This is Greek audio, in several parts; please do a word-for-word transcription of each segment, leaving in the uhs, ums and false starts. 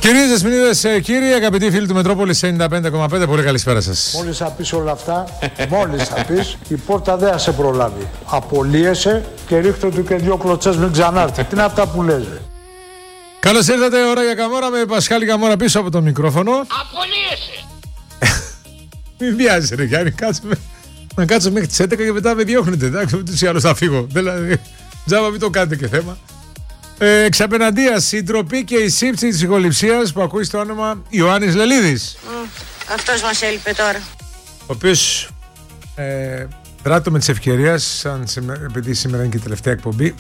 Κυρίες, Δεσποινίδες, κύριοι, αγαπητοί φίλοι του Μετρόπολης ενενήντα πέντε κόμμα πέντε, πολύ καλησπέρα σας. Μόλις θα πεις όλα αυτά, μόλις θα πεις, η πόρτα δεν θα σε προλάβει. Απολύεσαι και ρίχτε του και δύο κλωτσές μην ξανάρθει. Τι είναι αυτά που λες, ρε. Καλώς ήρθατε, ώρα για Καμόρα, με Πασχάλη Καμόρα πίσω από το μικρόφωνο. Απολύεσαι! Μην βιάζεσαι, ρε Γιάννη, κάτσε με. Να κάτσω μέχρι τις έντεκα και μετά με διώχνετε. Εντάξει, ούτως ή άλλως θα φύγω. Δηλαδή, τζάμπα μην το κάνετε και θέμα. Ε, εξ απέναντίας η ντροπή και η σύψη της ηχοληψίας που ακούει στο όνομα Ιωάννης Λελίδης. Mm, αυτός μας έλειπε τώρα. Ο οποίος ε, δράτω με τις ευκαιρίες, σαν σήμερα, επειδή σήμερα είναι και η τελευταία εκπομπή,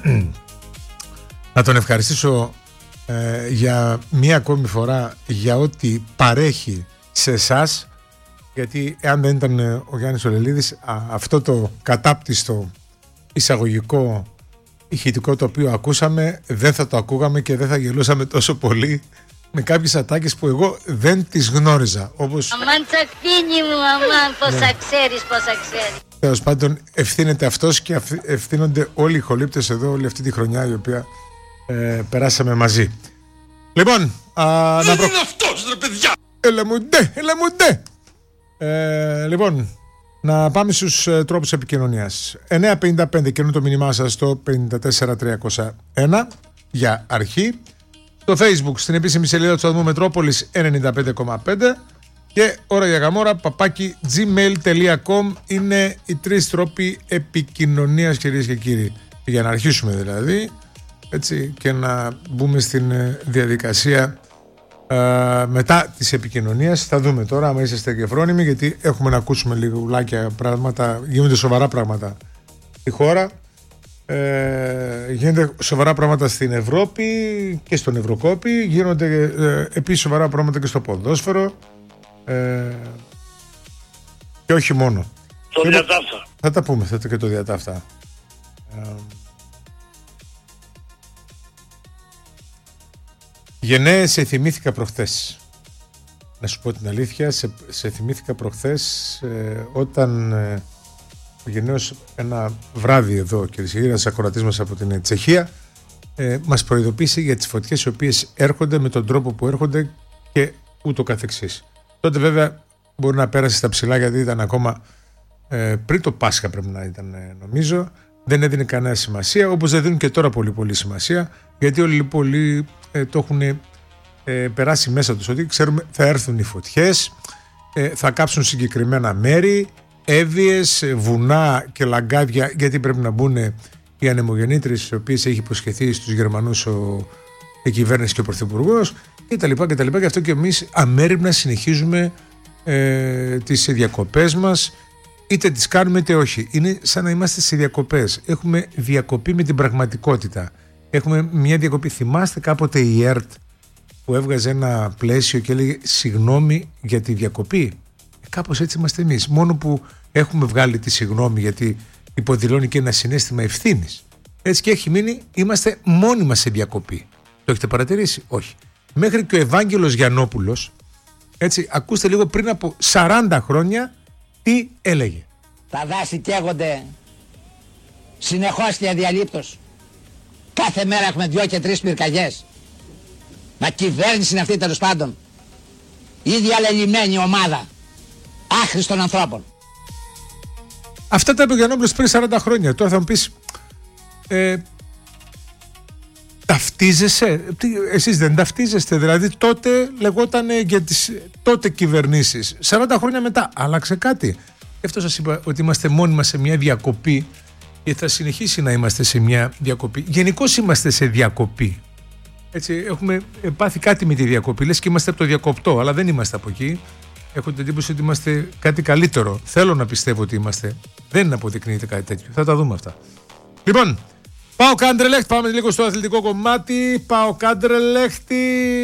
να τον ευχαριστήσω ε, για μία ακόμη φορά για ό,τι παρέχει σε εσάς, γιατί εάν δεν ήταν ο Γιάννης ο Λελίδης, α, αυτό το κατάπτυστο εισαγωγικό ηχητικό το οποίο ακούσαμε δεν θα το ακούγαμε και δεν θα γελούσαμε τόσο πολύ με κάποιες ατάκες που εγώ δεν τις γνώριζα, όπως... Αμάν τσακπίνι μου, αμάν, πόσα ξέρεις, πόσα ξέρεις. Τέλος πάντων, ευθύνεται αυτός και ευθύνονται όλοι οι ηχολήπτες εδώ όλη αυτή τη χρονιά η οποία ε, περάσαμε μαζί. Λοιπόν, α, δεν να προ... είναι αυτός, ρε παιδιά! Έλα μου ντε, έλα μου ντε. Ε, λοιπόν, να πάμε στους ε, τρόπους επικοινωνίας. εννιά πενήντα πέντε και το μήνυμά σας στο πέντε τέσσερα τριακόσια ένα για αρχή. Στο Facebook, στην επίσημη σελίδα του σταθμού Μετρόπολης ενενήντα πέντε κόμμα πέντε και ώρα για Καμόρα παπάκι gmail τελεία com είναι οι τρεις τρόποι επικοινωνίας, κυρίες και κύριοι. Για να αρχίσουμε δηλαδή, έτσι, και να μπούμε στην διαδικασία Uh, μετά της επικοινωνίας. Θα δούμε τώρα άμα είσαστε και φρόνιμοι, γιατί έχουμε να ακούσουμε λιγουλάκια πράγματα, γίνονται σοβαρά πράγματα στη χώρα, uh, γίνονται σοβαρά πράγματα στην Ευρώπη και στον Ευρωκόπη, γίνονται uh, επίσης σοβαρά πράγματα και στο ποδόσφαιρο uh, και όχι μόνο. Το και διατάφτα. Θα τα πούμε, θα τα και το διατάφτα. Uh, Γενναίε, σε θυμήθηκα προχθές. Να σου πω την αλήθεια, σε, σε θυμήθηκα προχθές ε, όταν ε, ο Γενναίος ένα βράδυ εδώ, κυρίες και κύριοι, ένας ακροατής μας από την Τσεχία, ε, μας προειδοποίησε για τις φωτιές οι οποίες έρχονται με τον τρόπο που έρχονται και ούτω καθεξής. Τότε βέβαια μπορεί να πέρασε στα ψηλά, γιατί ήταν ακόμα ε, πριν το Πάσχα, πρέπει να ήταν ε, νομίζω. Δεν έδινε κανένα σημασία, όπως δεν δίνουν και τώρα πολύ πολύ σημασία, γιατί όλοι πολλοί ε, το έχουν ε, περάσει μέσα τους, ότι ξέρουμε θα έρθουν οι φωτιές, ε, θα κάψουν συγκεκριμένα μέρη, έβιες, ε, βουνά και λαγκάδια, γιατί πρέπει να μπουν οι ανεμογεννήτρες, οι οποίες έχει υποσχεθεί στους Γερμανούς ο, η κυβέρνηση και ο Πρωθυπουργός κτλ. Και, και αυτό και εμείς αμέριμνα συνεχίζουμε ε, τις διακοπές μας, είτε τις κάνουμε είτε όχι. Είναι σαν να είμαστε σε διακοπές. Έχουμε διακοπή με την πραγματικότητα. Έχουμε μια διακοπή. Θυμάστε κάποτε η ΕΡΤ που έβγαζε ένα πλαίσιο και έλεγε συγγνώμη για τη διακοπή? Ε, κάπως έτσι είμαστε εμείς. Μόνο που έχουμε βγάλει τη συγγνώμη, γιατί υποδηλώνει και ένα συναίσθημα ευθύνης. Έτσι και έχει μείνει, είμαστε μόνοι μας σε διακοπή. Το έχετε παρατηρήσει? Όχι. Μέχρι και ο Ευάγγελος Γιαννόπουλος, έτσι, ακούστε λίγο, πριν από σαράντα χρόνια τι έλεγε. Τα δάση καίγονται συνεχώς και αδιαλείπτως. Κάθε μέρα έχουμε δυο και τρεις πυρκαγιές. Μα κυβέρνηση είναι αυτή, τέλος πάντων? Η διαλελειμμένη ομάδα άχρηστων ανθρώπων. Αυτά τα είπε ο Γιαννόπουλος πριν σαράντα χρόνια. Τώρα θα μου πεις, ε, ταυτίζεσαι? Τι, εσείς δεν ταυτίζεστε? Δηλαδή τότε λεγόταν για τις τότε κυβερνήσεις. σαράντα χρόνια μετά άλλαξε κάτι? Γι' αυτό σας είπα ότι είμαστε μόνοι μας σε μια διακοπή και θα συνεχίσει να είμαστε σε μια διακοπή. Γενικώς είμαστε σε διακοπή. Έτσι, έχουμε πάθει κάτι με τη διακοπή. Λες και είμαστε από το διακοπτό, αλλά δεν είμαστε από εκεί. Έχω την εντύπωση ότι είμαστε κάτι καλύτερο. Θέλω να πιστεύω ότι είμαστε. Δεν αποδεικνύεται κάτι τέτοιο. Θα τα δούμε αυτά. Λοιπόν, πάω Κάντρελεχτ, πάμε λίγο στο αθλητικό κομμάτι. Πάω Κάντρελεχτ.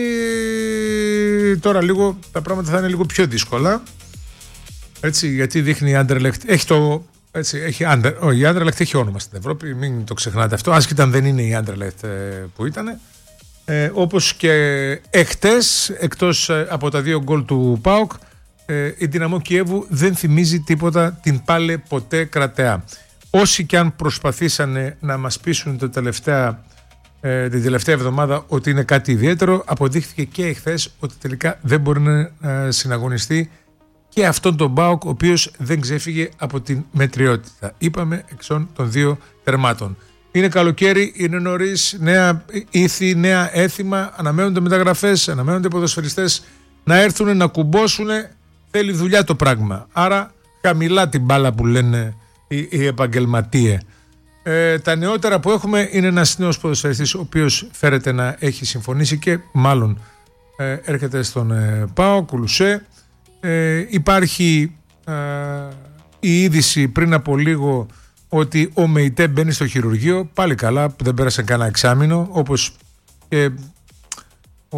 Τώρα λίγο τα πράγματα θα είναι λίγο πιο δύσκολα. Έτσι, γιατί δείχνει η Άντερλεχτ. Έχει το. Έτσι, έχει Άντερ, oh, η Άντερλεχτ έχει όνομα στην Ευρώπη, μην το ξεχνάτε αυτό. Άσχετα αν δεν είναι η Άντερλεχτ ε, που ήταν. Ε, όπως και εχτες, εκτός ε, από τα δύο γκολ του ΠΑΟΚ, ε, η Δυναμό Κιέβου δεν θυμίζει τίποτα την πάλε ποτέ κρατεά. Όσοι και αν προσπαθήσανε να μας πείσουν τα τελευταία ε, την τελευταία εβδομάδα ότι είναι κάτι ιδιαίτερο. Αποδείχθηκε και εχθές ότι τελικά δεν μπορεί να ε, συναγωνιστεί και αυτόν τον ΠΑΟΚ, ο οποίος δεν ξέφυγε από την μετριότητα. Είπαμε εξών των δύο τερμάτων. Είναι καλοκαίρι, είναι νωρίς, νέα ήθη, νέα έθιμα, αναμένονται μεταγραφές, αναμένονται ποδοσφαιριστές να έρθουν να κουμπώσουν. Θέλει δουλειά το πράγμα. Άρα χαμηλά την μπάλα που λένε οι, οι επαγγελματίες. Ε, τα νεότερα που έχουμε είναι ένας νέος ποδοσφαιριστής ο οποίος φέρεται να έχει συμφωνήσει και μάλλον ε, έρχεται στον ε, ΠΑΟΚ, Κουλουσέ. Ε, υπάρχει ε, η είδηση πριν από λίγο ότι ο Μεϊτέ μπαίνει στο χειρουργείο. Πάλι καλά που δεν πέρασε κανένα εξάμηνο, όπως και ο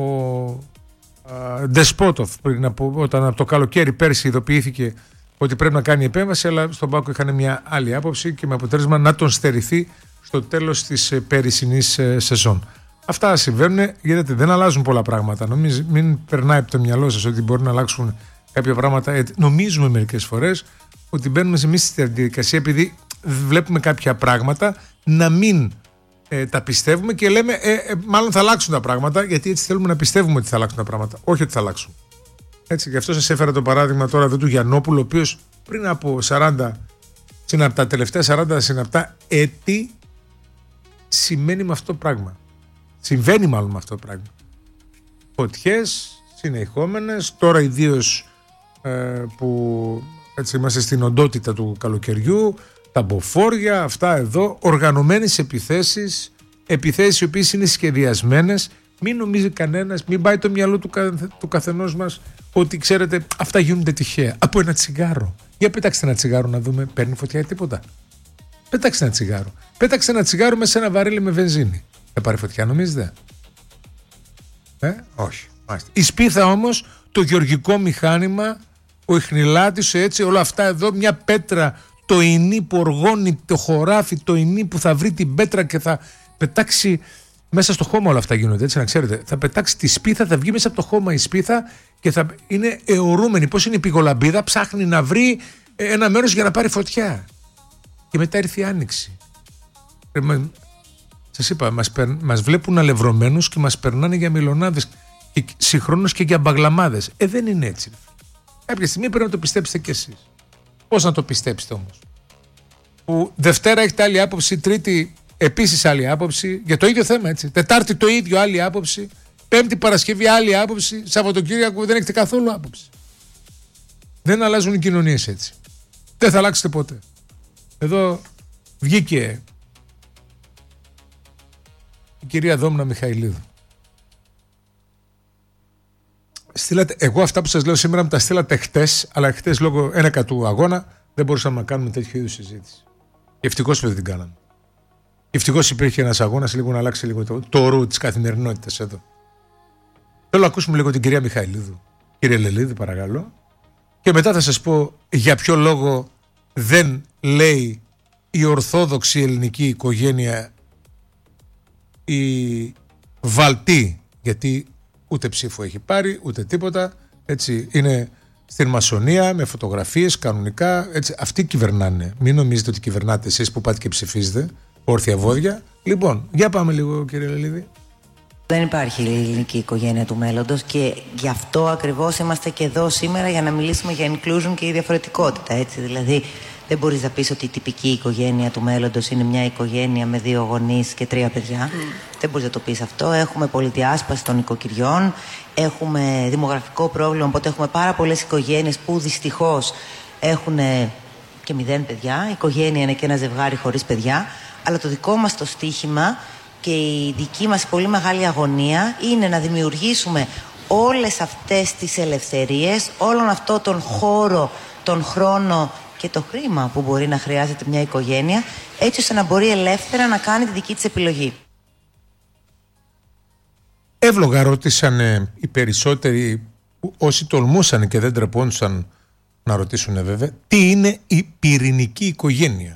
ε, Ντεσπότοφ πριν από, όταν από το καλοκαίρι πέρσι ειδοποιήθηκε ότι πρέπει να κάνει επέμβαση, αλλά στον ΠΑΟΚ είχαν μια άλλη άποψη και με αποτέλεσμα να τον στερηθεί στο τέλος της ε, περσινής ε, σεζόν. Αυτά συμβαίνουν γιατί δεν αλλάζουν πολλά πράγματα. Νομίζω, μην περνάει από το μυαλό σας ότι μπορεί να αλλάξουν κάποια πράγματα. Νομίζουμε μερικές φορές ότι μπαίνουμε σε εμείς στη διαδικασία επειδή βλέπουμε κάποια πράγματα να μην ε, τα πιστεύουμε και λέμε ε, ε, μάλλον θα αλλάξουν τα πράγματα, γιατί έτσι θέλουμε να πιστεύουμε ότι θα αλλάξουν τα πράγματα, όχι ότι θα αλλάξουν. Έτσι, γι' αυτό σας έφερα το παράδειγμα τώρα εδώ του Γιαννόπουλου, ο οποίος πριν από σαράντα συναπτά, τελευταία σαράντα συναπτά έτη σημαίνει με αυτό το πράγμα. Συμβαίνει μάλλον με αυτό το πράγμα. Φωτιές συνεχόμενες, τώρα ιδίως ε, που έτσι είμαστε στην οντότητα του καλοκαιριού, τα μποφόρια, αυτά εδώ, οργανωμένες επιθέσεις, επιθέσεις οι οποίες είναι σχεδιασμένες. Μην νομίζει κανένας, μην πάει το μυαλό του, καθ, του καθενός μας ότι ξέρετε αυτά γίνονται τυχαία. Από ένα τσιγάρο. Για πέταξτε ένα τσιγάρο να δούμε, παίρνει φωτιά ή τίποτα. Πέταξτε ένα τσιγάρο. Πέταξτε ένα τσιγάρο μέσα σε ένα βαρύλι με βενζίνη. Θα πάρει φωτιά, νομίζετε? Ε, όχι. Μάλιστα. Η σπίθα όμως, το γεωργικό μηχάνημα, ο ιχνηλάτης, έτσι, όλα αυτά εδώ, μια πέτρα, το ινί που οργώνει το χωράφι, το ινί που θα βρει την πέτρα και θα πετάξει μέσα στο χώμα, όλα αυτά γίνονται, έτσι να ξέρετε. Θα πετάξει τη σπίθα, θα βγει μέσα από το χώμα η σπίθα και θα είναι αιωρούμενη. Πώς είναι η πηγολαμπίδα, ψάχνει να βρει ένα μέρος για να πάρει φωτιά. Και μετά ήρθε η άνοιξη. Σας είπα, μας, περ, μας βλέπουν αλευρωμένους και μας περνάνε για μιλονάδες και συγχρόνως και για μπαγλαμάδες. Ε, δεν είναι έτσι. Κάποια στιγμή πρέπει να το πιστέψετε κι εσείς. Πώς να το πιστέψετε όμως? Που Δευτέρα έχετε άλλη άποψη, Τρίτη επίσης άλλη άποψη, για το ίδιο θέμα, έτσι. Τετάρτη το ίδιο άλλη άποψη, Πέμπτη Παρασκευή άλλη άποψη, Σαββατοκύριακο δεν έχετε καθόλου άποψη. Δεν αλλάζουν οι κοινωνίες έτσι. Δεν θα αλλάξετε ποτέ. Εδώ βγήκε η κυρία Δόμνα Μιχαηλίδου. Στείλατε, εγώ αυτά που σας λέω σήμερα μου τα στείλατε χτες, αλλά χτες λόγω ένεκα του αγώνα δεν μπορούσαμε να κάνουμε τέτοιου είδους συζήτηση. Ευτυχώς που δεν την κάναμε. Ευτυχώς υπήρχε ένας αγώνας λίγο να αλλάξει λίγο το, το ρου της καθημερινότητας εδώ. Θέλω να ακούσουμε λίγο την κυρία Μιχαηλίδου. Κύριε Λελίδη, παρακαλώ. Και μετά θα σας πω για ποιο λόγο δεν λέει η ορθόδοξη ελληνική οικογένεια η βαλτή, γιατί ούτε ψήφο έχει πάρει, ούτε τίποτα. Έτσι, είναι στην μασονία με φωτογραφίες κανονικά. Έτσι, αυτοί κυβερνάνε. Μην νομίζετε ότι κυβερνάτε εσείς που πάτε και ψηφίζετε όρθια βόδια. Λοιπόν, για πάμε λίγο, κύριε Λελίδη. Δεν υπάρχει η ελληνική οικογένεια του μέλλοντος και γι' αυτό ακριβώς είμαστε και εδώ σήμερα για να μιλήσουμε για inclusion και η διαφορετικότητα. Έτσι, δηλαδή, δεν μπορείς να πεις ότι η τυπική οικογένεια του μέλλοντος είναι μια οικογένεια με δύο γονείς και τρία παιδιά. Mm. Δεν μπορείς να το πεις αυτό. Έχουμε πολυδιάσπαση των οικοκυριών, έχουμε δημογραφικό πρόβλημα, οπότε έχουμε πάρα πολλές οικογένειες που δυστυχώς έχουν και μηδέν παιδιά. Η οικογένεια είναι και ένα ζευγάρι χωρίς παιδιά. Αλλά το δικό μας το στίχημα και η δική μας πολύ μεγάλη αγωνία είναι να δημιουργήσουμε όλες αυτές τις ελευθερίες, όλον αυτό τον χώρο, τον χρόνο και το χρήμα που μπορεί να χρειάζεται μια οικογένεια, έτσι ώστε να μπορεί ελεύθερα να κάνει τη δική της επιλογή. Εύλογα ρώτησαν ε, οι περισσότεροι, όσοι τολμούσαν και δεν τρεπόντουσαν να ρωτήσουν βέβαια, τι είναι η πυρηνική οικογένεια.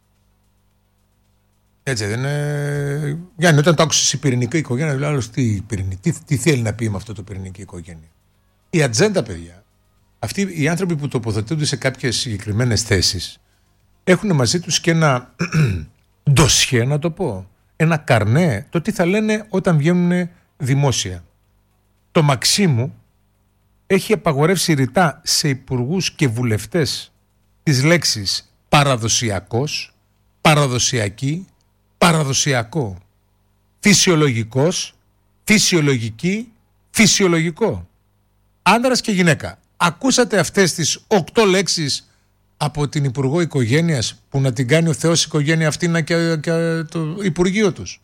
Έτσι δεν είναι. Γιάννη, όταν το άκουσες η πυρηνική οικογένεια, δηλαδή άλλος τι, τι, τι θέλει να πει με αυτό το πυρηνική οικογένεια. Η ατζέντα, παιδιά. Αυτοί οι άνθρωποι που τοποθετούνται σε κάποιες συγκεκριμένες θέσεις έχουν μαζί τους και ένα ντοσιέ, να το πω. ένα καρνέ το τι θα λένε όταν βγαίνουν δημόσια. Το Μαξίμου έχει απαγορεύσει ρητά σε υπουργούς και βουλευτές τις λέξεις παραδοσιακός, παραδοσιακή, παραδοσιακό, φυσιολογικός, φυσιολογική, φυσιολογικό. Άνδρας και γυναίκα. Ακούσατε αυτές τις οκτώ λέξεις από την Υπουργό Οικογένειας που να την κάνει ο Θεός οικογένεια αυτή να και, και το Υπουργείο τους?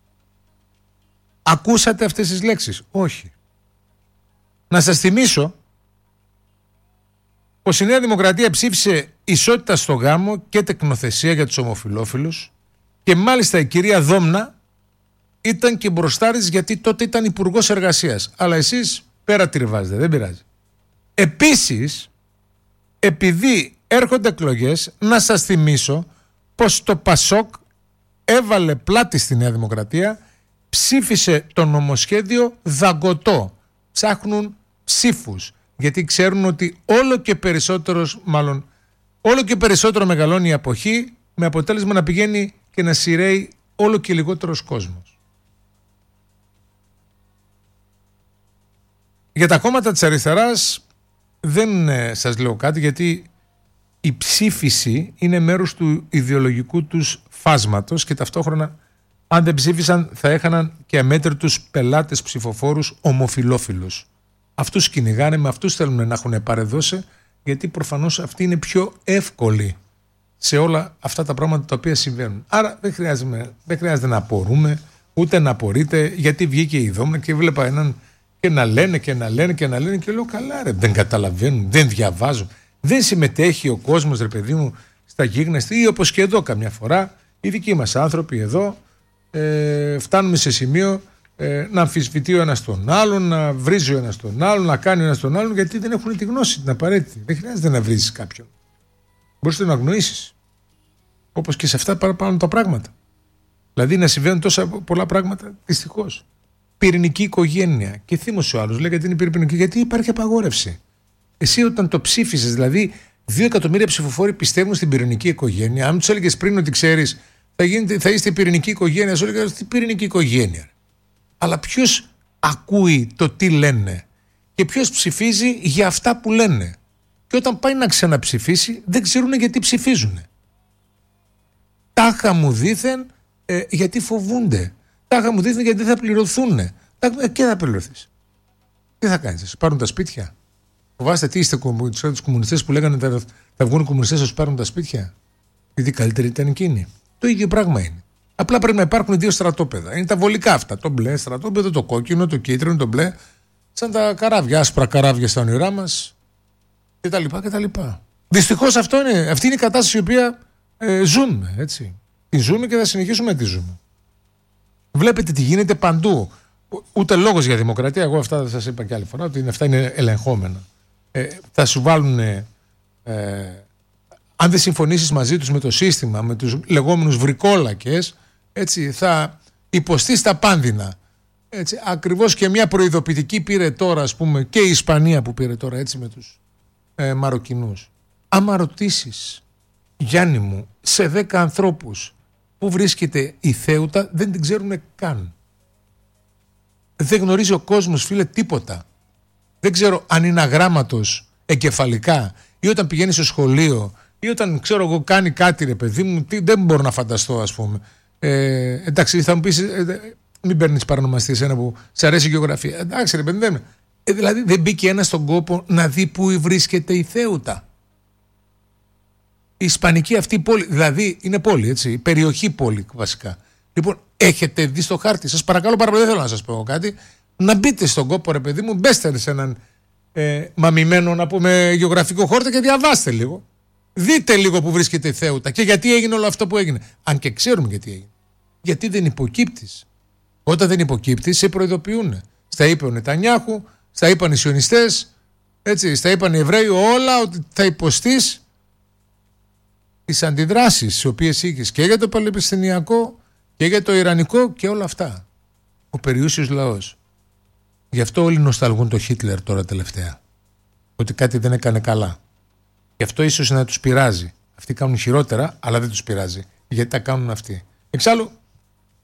Ακούσατε αυτές τις λέξεις? Όχι. Να σας θυμίσω πως η Νέα Δημοκρατία ψήφισε ισότητα στο γάμο και τεκνοθεσία για τους ομοφυλόφιλους και μάλιστα η κυρία Δόμνα ήταν και μπροστάρης γιατί τότε ήταν υπουργός εργασίας. Αλλά εσείς πέρα τριβάζετε, δεν πειράζει. Επίσης, επειδή έρχονται εκλογές, να σας θυμίσω πως το Πασόκ έβαλε πλάτη στη Νέα Δημοκρατία, ψήφισε το νομοσχέδιο δαγκωτό. Ψάχνουν ψήφους, γιατί ξέρουν ότι όλο και περισσότερος, μάλλον όλο και περισσότερο μεγαλώνει η αποχή, με αποτέλεσμα να πηγαίνει και να σειραίει όλο και λιγότερος κόσμος. Για τα κόμματα της αριστεράς δεν ε, σας λέω κάτι, γιατί η ψήφιση είναι μέρος του ιδεολογικού τους φάσματος και ταυτόχρονα αν δεν ψήφισαν θα έχαναν και αμέτρητους πελάτες ψηφοφόρους ομοφυλόφιλους. Αυτούς κυνηγάνε, με αυτούς θέλουν να έχουν παρεδώσει, γιατί προφανώς αυτοί είναι πιο εύκολοι σε όλα αυτά τα πράγματα τα οποία συμβαίνουν. Άρα δεν χρειάζεται, δεν χρειάζεται να απορούμε, ούτε να απορείτε, γιατί βγήκε η Δόμνα και βλέπα έναν και να λένε και να λένε και να λένε και λέω καλά ρε, δεν καταλαβαίνουν, δεν διαβάζουν, δεν συμμετέχει ο κόσμος ρε παιδί μου στα γίγνεστα, ή όπως και εδώ καμιά φορά οι δικοί μας άνθρωποι εδώ ε, φτάνουμε σε σημείο ε, να αμφισβητεί ο ένας τον άλλον, να βρίζει ο ένας τον άλλον, να κάνει ο ένας τον άλλον, γιατί δεν έχουν τη γνώση την απαραίτητη. Δεν χρειάζεται να βρίζεις κάποιον. Μπορείς να αγνοήσεις. Όπως και σε αυτά παραπάνω τα πράγματα. Δηλαδή να συμβαίνουν τόσα πολλά πράγματα, δυστυχώς. Πυρηνική οικογένεια. Και θύμωσε ο άλλος, λέει γιατί είναι πυρηνική, γιατί υπάρχει απαγόρευση. Εσύ όταν το ψήφισες, δηλαδή δύο εκατομμύρια ψηφοφόροι πιστεύουν στην πυρηνική οικογένεια, αν τους έλεγες πριν ότι ξέρεις θα, γίνετε, θα είστε πυρηνική οικογένεια, σου έλεγες τι πυρηνική οικογένεια. Αλλά ποιος ακούει το τι λένε και ποιος ψηφίζει για αυτά που λένε. Και όταν πάει να ξαναψηφίσει, δεν ξέρουν γιατί ψηφίζουν. Τάχα μου δήθεν ε, γιατί φοβούνται. Τάχα μου δήθεν γιατί δεν θα πληρωθούν. Ε, και θα πληρωθείς. Τι θα κάνεις, θα σου πάρουν τα σπίτια? Φοβάστε τι είστε τους κομμουνιστές που λέγανε θα, θα βγουν οι κομμουνιστές να σου πάρουν τα σπίτια? Γιατί καλύτερη ήταν εκείνη. Το ίδιο πράγμα είναι. Απλά πρέπει να υπάρχουν δύο στρατόπεδα. Είναι τα βολικά αυτά. Το μπλε στρατόπεδο, το κόκκινο, το κίτρινο, το μπλε. Σαν τα καράβια, άσπρα καράβια στα όνειρά μας κτλ. κτλ. Δυστυχώς αυτό είναι, αυτή είναι η κατάσταση η οποία ε, ζούμε. Έτσι. Τη ζούμε και θα συνεχίσουμε να τη ζούμε. Βλέπετε τι γίνεται παντού. Ούτε λόγος για δημοκρατία. Εγώ αυτά σας είπα και άλλη φορά ότι αυτά είναι ελεγχόμενα. Ε, θα σου βάλουν. Ε, αν δεν συμφωνήσεις μαζί τους με το σύστημα, με τους λεγόμενους βρικόλακες, έτσι, θα υποστείς τα πάνδυνα. Έτσι, ακριβώς και μια προειδοποιητική πήρε τώρα, ας πούμε, και η Ισπανία που πήρε τώρα έτσι με τους ε, Μαροκινούς. Άμα ρωτήσεις, Γιάννη μου, σε δέκα ανθρώπους που βρίσκεται η Θέουτα, δεν την ξέρουν καν. Δεν γνωρίζει ο κόσμος, φίλε, τίποτα. Δεν ξέρω αν είναι αγράμματος εγκεφαλικά ή όταν πηγαίνει στο σχολείο ή όταν ξέρω εγώ κάνει κάτι ρε παιδί μου, τι, δεν μπορώ να φανταστώ ας πούμε. Ε, εντάξει θα μου πεις ε, μην παίρνεις παρανομαστή εσένα που σε αρέσει η γεωγραφία. Εντάξει ρε παιδί δεν ε, δηλαδή δεν μπήκε ένας στον κόπο να δει πού βρίσκεται η Θέουτα. Η ισπανική αυτή πόλη, δηλαδή είναι πόλη έτσι, περιοχή πόλη βασικά. Λοιπόν έχετε δει στο χάρτη, σας παρακαλώ πάρα πολύ, δεν θέλω να σας πω κάτι, να μπείτε στον κόπο ρε παιδί μου, μπέστε σε έναν ε, μαμημένο να πούμε γεωγραφικό χόρτα και διαβάστε λίγο. Δείτε λίγο που βρίσκεται η Θέουτα και γιατί έγινε όλο αυτό που έγινε. Αν και ξέρουμε γιατί έγινε. Γιατί δεν υποκύπτεις. Όταν δεν υποκύπτεις, σε προειδοποιούν. Στα είπε ο Νετανιάχου, στα είπαν οι Σιωνιστές, έτσι, στα είπαν οι Εβραίοι, όλα ότι θα υποστείς τις αντιδράσεις τις οποίες είχες και για το Παλαιστινιακό και για το Ιρανικό και όλα αυτά. Ο περιούσιος λαός. Γι' αυτό όλοι νοσταλγούν το Χίτλερ τώρα τελευταία. Ότι κάτι δεν έκανε καλά. Γι' αυτό ίσως να τους πειράζει. Αυτοί κάνουν χειρότερα, αλλά δεν τους πειράζει. Γιατί τα κάνουν αυτοί. Εξάλλου,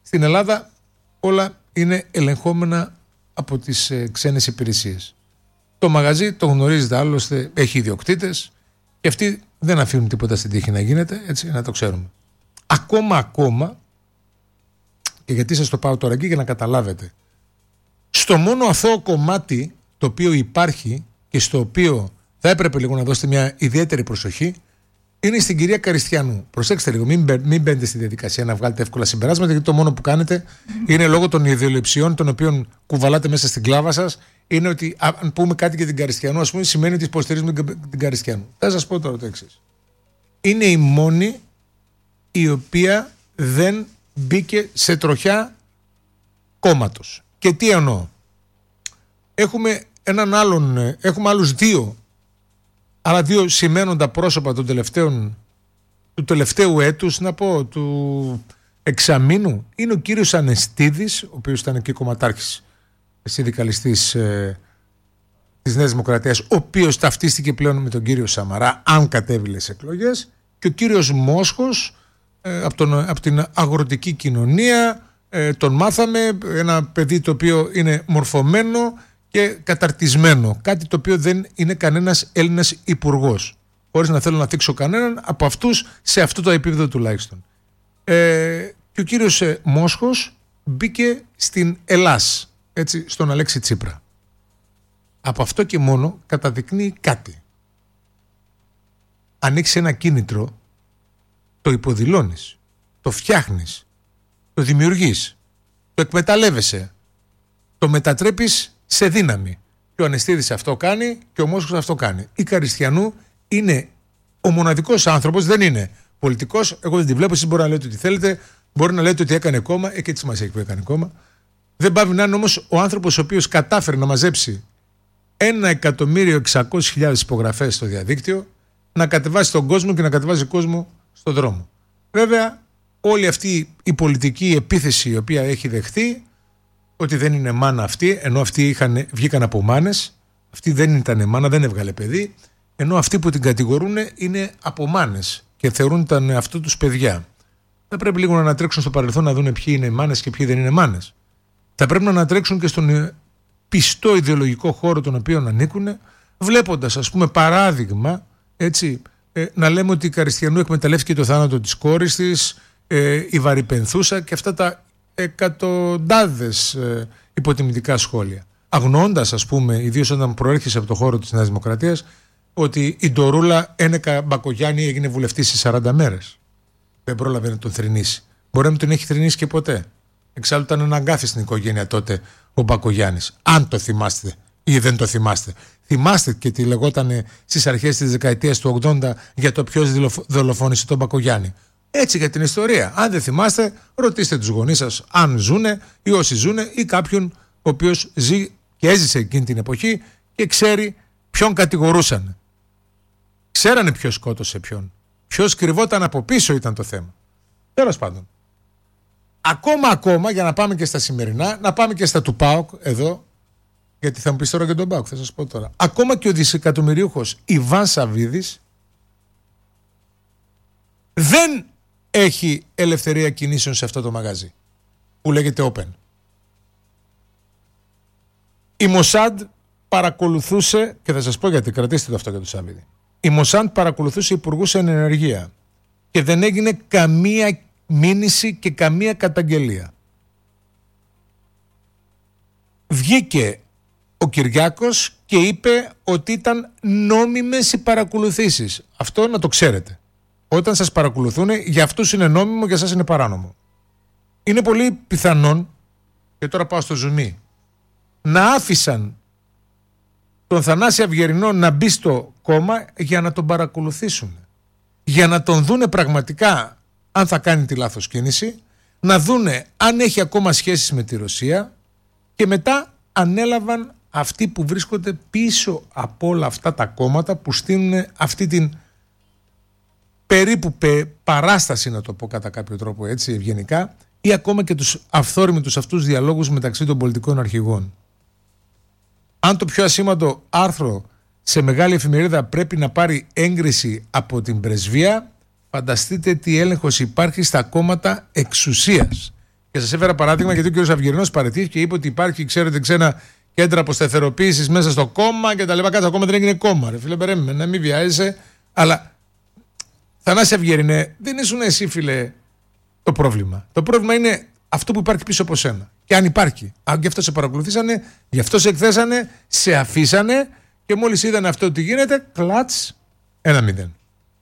στην Ελλάδα όλα είναι ελεγχόμενα από τις ε, ξένες υπηρεσίες. Το μαγαζί το γνωρίζετε άλλωστε, έχει ιδιοκτήτες και αυτοί δεν αφήνουν τίποτα στην τύχη να γίνεται, έτσι, να το ξέρουμε. Ακόμα, ακόμα, και γιατί σας το πάω τώρα εκεί για να καταλάβετε, στο μόνο αθώο κομμάτι το οποίο υπάρχει και στο οποίο θα έπρεπε λίγο να δώσετε μια ιδιαίτερη προσοχή είναι στην κυρία Καριστιανού. Προσέξτε λίγο, μην, μην μπαίνετε στη διαδικασία να βγάλετε εύκολα συμπεράσματα, γιατί το μόνο που κάνετε είναι λόγω των ιδεολειψιών των οποίων κουβαλάτε μέσα στην κλάβα σας. Είναι ότι αν πούμε κάτι για την Καριστιανού, ας πούμε, σημαίνει ότι υποστηρίζουμε την Καριστιανού. Θα σας πω τώρα το εξής. Είναι η μόνη η οποία δεν μπήκε σε τροχιά κόμματος. Και τι εννοώ. Έχουμε έναν άλλον, έχουμε άλλους δύο, άλλα δύο σημαίνοντα πρόσωπα των τελευταίων, του τελευταίου έτους, να πω, του εξαμήνου. Είναι ο κύριος Ανεστίδης, ο οποίος ήταν και κομματάρχης, συνδικαλιστής ε, της Νέας Δημοκρατίας, ο οποίος ταυτίστηκε πλέον με τον κύριο Σαμαρά, αν κατέβηλε σε εκλογές, και ο κύριος Μόσχος, ε, από, τον, από την αγροτική κοινωνία, ε, τον μάθαμε, ένα παιδί το οποίο είναι μορφωμένο και καταρτισμένο, κάτι το οποίο δεν είναι κανένας Έλληνας υπουργός, χωρίς να θέλω να θίξω κανέναν από αυτούς σε αυτό το επίπεδο τουλάχιστον. Ε, και ο κύριος ε, Μόσχος μπήκε στην Ελλάς, έτσι, στον Αλέξη Τσίπρα. Από αυτό και μόνο καταδεικνύει κάτι. Αν έχεις ένα κίνητρο, το υποδηλώνεις, το φτιάχνεις, το δημιουργείς, το εκμεταλλεύεσαι, το μετατρέπεις σε δύναμη. Και ο Ανεστίδης αυτό κάνει και ο Μόσχος αυτό κάνει. Η Καριστιανού είναι ο μοναδικός άνθρωπος, δεν είναι πολιτικός. Εγώ δεν τη βλέπω, εσείς μπορεί να λέτε ότι θέλετε, μπορεί να λέτε ότι έκανε κόμμα, ε, και τι σημασία έχει που έκανε κόμμα. Δεν πάβει να είναι όμως ο άνθρωπος ο οποίος κατάφερε να μαζέψει ένα εκατομμύριο εξακόσιες χιλιάδες υπογραφές στο διαδίκτυο, να κατεβάσει τον κόσμο και να κατεβάζει κόσμο στον δρόμο. Βέβαια, όλη αυτή η πολιτική επίθεση η οποία έχει δεχθεί, ότι δεν είναι μάνα αυτή, ενώ αυτοί είχαν, βγήκαν από μάνες, αυτή δεν ήταν μάνα, δεν έβγαλε παιδί, ενώ αυτοί που την κατηγορούν είναι από μάνες και θεωρούν ήταν αυτό τους παιδιά. Θα πρέπει λίγο να ανατρέξουν στο παρελθόν να δουν ποιοι είναι μάνες και ποιοι δεν είναι μάνες. Θα πρέπει να ανατρέξουν και στον πιστό ιδεολογικό χώρο τον οποίο ανήκουν, βλέποντας, ας πούμε, παράδειγμα, έτσι, ε, να λέμε ότι η Καριστιανού εκμεταλλεύτηκε το θάνατο της κόρης της, ε, η Βαρυπενθούσα και αυτά τα εκατοντάδες ε, υποτιμητικά σχόλια. Αγνοώντας, ας πούμε, ιδίως όταν προέρχεσαι από το χώρο της Νέας Δημοκρατίας, ότι η Ντορούλα Ένεκα Μπακογιάννη έγινε βουλευτής σε σαράντα μέρες. Δεν πρόλαβε να τον θρηνήσει. Μπορεί να μην τον έχει θρηνήσει και ποτέ. Εξάλλου ήταν ένα αγκάθι στην οικογένεια τότε ο Μπακογιάννης. Αν το θυμάστε ή δεν το θυμάστε. Θυμάστε και τι λεγόταν στις αρχές της δεκαετίας του ογδόντα για το ποιος δολοφόνησε τον Μπακογιάννη. Έτσι για την ιστορία. Αν δεν θυμάστε, ρωτήστε τους γονείς σας αν ζουνε ή όσοι ζουνε ή κάποιον ο οποίος ζει και έζησε εκείνη την εποχή και ξέρει ποιον κατηγορούσαν. Ξέρανε ποιος σκότωσε ποιον. Ποιος κρυβόταν από πίσω ήταν το θέμα. Τέλος πάντων. Ακόμα ακόμα, για να πάμε και στα σημερινά, να πάμε και στα του ΠΑΟΚ εδώ, γιατί θα μου πεις τώρα και τον ΠΑΟΚ, θα σας πω τώρα. Ακόμα και ο δισεκατομμυρίουχος Ιβάν Σαββίδης δεν έχει ελευθερία κινήσεων σε αυτό το μαγαζί που λέγεται Open. Η Μοσάντ παρακολουθούσε, και θα σας πω γιατί, κρατήστε το αυτό για το Σαββίδη. Η Μοσάντ παρακολουθούσε υπουργούς εν ενεργεία και δεν έγινε καμία μήνυση και καμία καταγγελία. Βγήκε ο Κυριάκος και είπε ότι ήταν νόμιμες οι παρακολουθήσεις. Αυτό να το ξέρετε. Όταν σας παρακολουθούν, για αυτούς είναι νόμιμο, για σας είναι παράνομο. Είναι πολύ πιθανόν, και τώρα πάω στο ζουμί, να άφησαν τον Θανάση Αυγερινό να μπει στο κόμμα για να τον παρακολουθήσουν. Για να τον δούνε πραγματικά αν θα κάνει τη λάθος κίνηση, να δούνε αν έχει ακόμα σχέσεις με τη Ρωσία και μετά ανέλαβαν αυτοί που βρίσκονται πίσω από όλα αυτά τα κόμματα που στείλουν αυτή την περίπου πε, παράσταση, να το πω κατά κάποιο τρόπο έτσι ευγενικά, ή ακόμα και τους αυθόρμητους αυτούς διαλόγους μεταξύ των πολιτικών αρχηγών. Αν το πιο ασήμαντο άρθρο σε μεγάλη εφημερίδα πρέπει να πάρει έγκριση από την πρεσβεία, φανταστείτε τι έλεγχος υπάρχει στα κόμματα εξουσίας. Και σας έφερα παράδειγμα γιατί ο κ. Αυγερινός παραιτήθηκε και είπε ότι υπάρχει, ξέρετε, ξένα κέντρα αποσταθεροποίησης μέσα στο κόμμα και τα λοιπά. Κάτσε, ακόμα δεν έγινε κόμμα. Ρε φίλε, περίμενε, να μην βιάζεσαι. Αλλά Θανάση Αυγερινέ, δεν ήσουν εσύ, φίλε, το πρόβλημα. Το πρόβλημα είναι αυτό που υπάρχει πίσω από σένα. Και αν υπάρχει. Αν γι' αυτό σε παρακολουθήσανε, γι' αυτό σε εκθέσανε, σε αφήσανε και μόλις είδαν αυτό ότι γίνεται, κλατς, ένα μηδέν.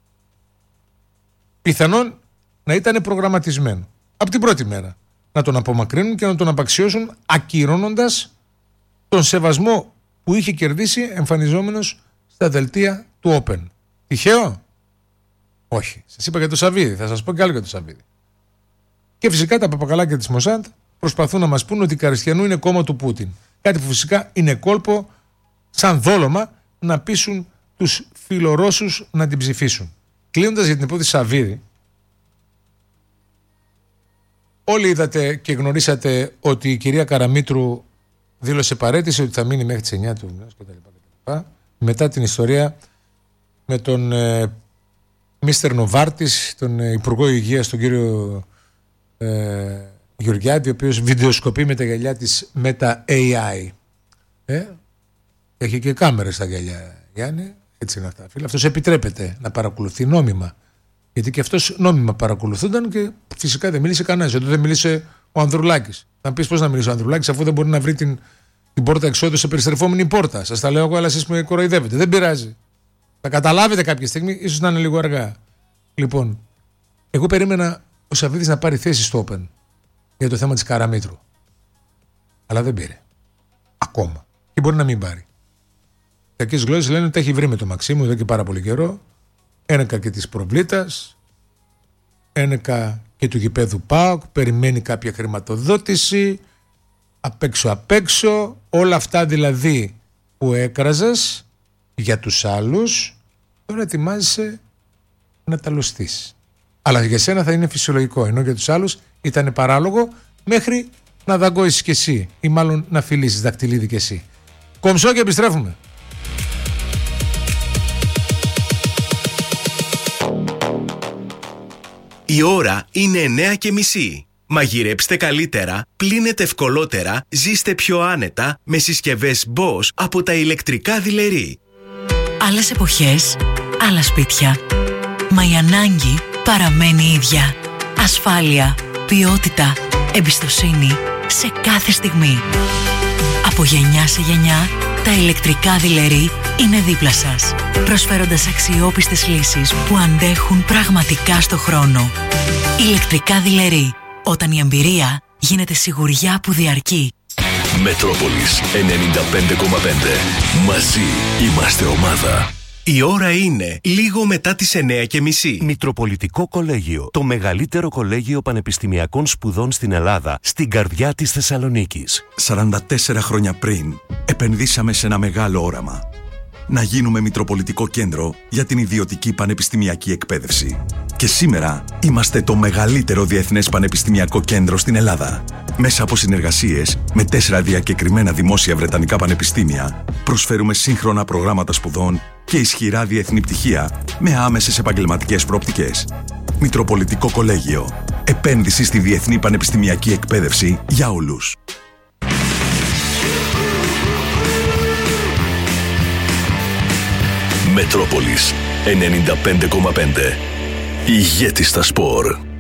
Πιθανόν να ήταν προγραμματισμένο από την πρώτη μέρα να τον απομακρύνουν και να τον απαξιώσουν, ακυρώνοντας τον σεβασμό που είχε κερδίσει εμφανιζόμενος στα δελτία του Open. Τυχαίο? Όχι. Σας είπα για το Σαββίδι, θα σας πω και άλλο για το Σαββίδι. Και φυσικά τα παπακαλάκια της Μοσάντ προσπαθούν να μας πούν ότι η Καριστιανού είναι κόμμα του Πούτιν. Κάτι που φυσικά είναι κόλπο, σαν δόλωμα, να πείσουν τους φιλορώσους να την ψηφίσουν. Κλείνοντας για την υπόθεση Σαββίδι, όλοι είδατε και γνωρίσατε ότι η κυρία Καραμήτρου δήλωσε παρέτηση, ότι θα μείνει μέχρι τις εννιά του μηνός κτλ. Μετά την ιστορία με τον ε, Μίστερ Νοβάρτης, τον ε, Υπουργό Υγείας, τον κύριο ε, Γεωργιάδη, ο οποίος βιντεοσκοπεί με τα γυαλιά της Meta έι άι. Ε, έχει και κάμερες στα γυαλιά, Γιάννη. Έτσι είναι αυτά. Φίλε, αυτός επιτρέπεται να παρακολουθεί νόμιμα. Γιατί και αυτός νόμιμα παρακολουθούνταν και φυσικά δεν μίλησε κανένας. Εδώ δεν μίλησε ο Ανδρουλάκης. Θα πεις πώς να μιλήσει ο Ανδρουλάκης, αφού δεν μπορεί να βρει την, την πόρτα εξόδου σε περιστρεφόμενη πόρτα. Σας τα λέω εγώ, αλλά εσείς με κοροϊδεύετε. Δεν πειράζει. Θα καταλάβετε κάποια στιγμή, ίσως να είναι λίγο αργά. Λοιπόν, εγώ περίμενα ο Σαββίδης να πάρει θέση στο Open για το θέμα της Καραμήτρου. Αλλά δεν πήρε. Ακόμα. Και μπορεί να μην πάρει. Κακές γλώσσες λένε ότι τα έχει βρει με τον Μαξίμου εδώ και πάρα πολύ καιρό. Ένεκα και της Προβλήτας, ένεκα και του γηπέδου ΠΑΟΚ, περιμένει κάποια χρηματοδότηση, απ' έξω απ' έξω, όλα αυτά δηλαδή που έκραζες για τους άλλους, τώρα ετοιμάζεσαι να τα λωστείς. Αλλά για σένα θα είναι φυσιολογικό, ενώ για τους άλλους ήταν παράλογο μέχρι να δαγκώσεις κι εσύ, ή μάλλον να φιλήσεις δακτυλίδι κι εσύ. Κομψό και επιστρέφουμε. Η ώρα είναι εννιά και μισή. Μαγειρέψτε καλύτερα, πλύνετε ευκολότερα, ζήστε πιο άνετα με συσκευές Bosch από τα ηλεκτρικά δειλερί. Άλλες εποχές, άλλα σπίτια. Μα η ανάγκη παραμένει ίδια. Ασφάλεια, ποιότητα, εμπιστοσύνη σε κάθε στιγμή. Από γενιά σε γενιά, τα ηλεκτρικά δειλερί είναι δίπλα σας, προσφέροντας αξιόπιστες λύσεις που αντέχουν πραγματικά στο χρόνο. Ηλεκτρικά δειλερί, όταν η εμπειρία γίνεται σιγουριά που διαρκεί. Μετρόπολης ενενήντα πέντε κόμμα πέντε. Μαζί είμαστε ομάδα. Η ώρα είναι λίγο μετά τις εννιά και μισή. Μητροπολιτικό Κολέγιο, το μεγαλύτερο κολέγιο πανεπιστημιακών σπουδών στην Ελλάδα, στην καρδιά της Θεσσαλονίκης. σαράντα τέσσερα χρόνια πριν, επενδύσαμε σε ένα μεγάλο όραμα. Να γίνουμε Μητροπολιτικό Κέντρο για την ιδιωτική πανεπιστημιακή εκπαίδευση. Και σήμερα είμαστε το μεγαλύτερο διεθνές πανεπιστημιακό κέντρο στην Ελλάδα. Μέσα από συνεργασίες με τέσσερα διακεκριμένα δημόσια βρετανικά πανεπιστήμια, προσφέρουμε σύγχρονα προγράμματα σπουδών και ισχυρά διεθνή πτυχία με άμεσες επαγγελματικές προοπτικές. Μητροπολιτικό Κολέγιο. Επένδυση στη διεθνή πανεπιστημιακή εκπαίδευση για όλους. Μετρόπολης ενενήντα πέντε κόμμα πέντε. Ηγέτη στα σπορ.